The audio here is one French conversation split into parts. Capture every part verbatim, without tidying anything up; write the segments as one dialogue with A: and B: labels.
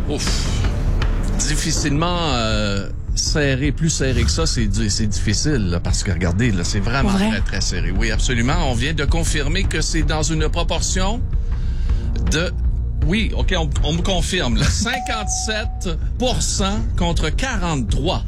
A: Ouf. Difficilement euh, serré, plus serré que ça, c'est c'est difficile, là, parce que regardez, là, c'est vraiment très, très serré. Oui, absolument. On vient de confirmer que c'est dans une proportion de... Oui, OK, on, on me confirme, là. cinquante-sept pour cent contre quarante-trois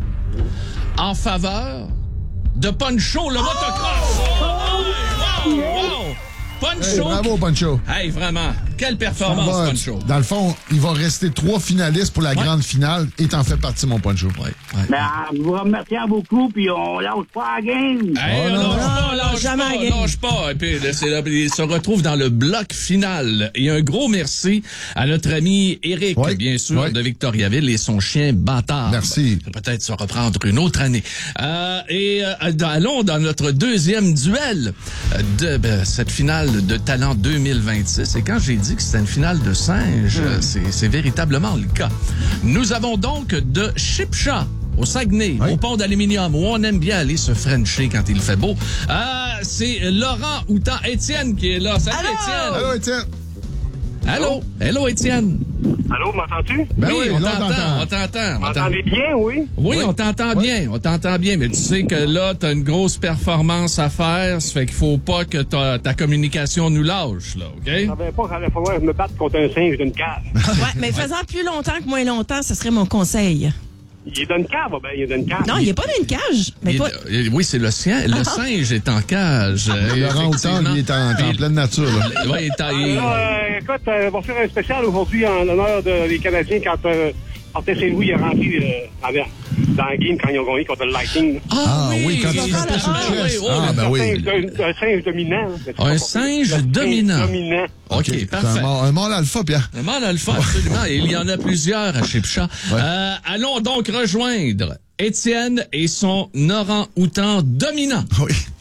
A: en faveur de Poncho, le motocross. Oh! Wow! Wow! Poncho.
B: Hey, bravo, Poncho.
A: Hey, vraiment. Quelle performance,
B: va,
A: Poncho.
B: Dans le fond, il va rester trois finalistes pour la ouais. grande finale et t'en fais partie, mon Poncho.
A: Oui, oui.
C: Ben, je vous remercie beaucoup, puis on lâche pas la game.
A: Hey,
B: oh,
A: on
B: non,
A: lâche
B: non,
A: pas,
B: non,
A: lâche
D: jamais
A: pas,
D: la game.
A: lâche pas. Et puis, c'est là, il se retrouve dans le bloc final. Et un gros merci à notre ami Éric,
B: oui,
A: bien sûr, oui. de Victoriaville et son chien Bâtard.
B: Merci.
A: Peut-être se reprendre une autre année. Euh, et euh, allons dans notre deuxième duel de ben, cette finale de Talent deux mille vingt-six. Et quand j'ai dit que c'était une finale de singe, mmh. c'est, c'est véritablement le cas. Nous avons donc de Shipsha au Saguenay, oui. au pont d'aluminium, où on aime bien aller se frencher quand il fait beau. Euh, c'est Laurent Houtan, Étienne qui est là. Salut,
D: Allô?
A: Étienne!
B: Allô, Étienne!
A: Allô? Hello, Étienne!
E: Allô, m'entends-tu?
B: Ben
A: oui,
B: oui,
A: on,
B: là,
A: t'entend,
B: t'entends.
A: on t'entend,
E: Vous m'entendez bien, oui?
A: Oui,
B: oui.
A: on t'entend
B: oui.
A: bien, on t'entend bien, mais tu sais que là, t'as une grosse performance à faire, ça fait qu'il faut pas que ta, ta communication nous lâche, là, OK?
E: Je savais pas qu'il allait falloir me battre contre un singe d'une cave.
D: Ouais, mais faisant plus longtemps que moins longtemps, ce serait mon conseil.
E: Il est d'une cave, ben, il est d'une cave.
D: Non, il est pas dans une cage. Mais
A: Il,
D: toi...
A: euh, oui, c'est le sien. Le
D: Ah.
A: singe est en cage. euh,
B: Laurent Houtan, lui, est en, en pleine nature. Là.
A: Oui, il est en... il-
E: Alors, euh, écoute, euh, on va faire un spécial aujourd'hui en l'honneur de, des Canadiens quand euh, Martin Saint-Louis est rentré euh, en, dans la game quand ils ont gagné contre le Lightning.
A: Ah,
B: Ah oui, quand
A: il-
B: il
A: il-
B: restait sur le
A: ah,
B: chest.
A: oui, oh,
B: Ah,
A: le-
B: ben oui.
E: Un singe, un, un singe dominant.
A: Un singe
E: Le
A: dominant.
E: Singe dominant.
A: OK,
B: C'est
A: parfait.
B: un mâle, un mâle alpha, Pierre.
A: Le mâle alpha, absolument. Et il y en a plusieurs à Chipcha.
B: Ouais.
A: Euh, allons donc rejoindre Étienne et son orang-outan dominant.
B: Oui.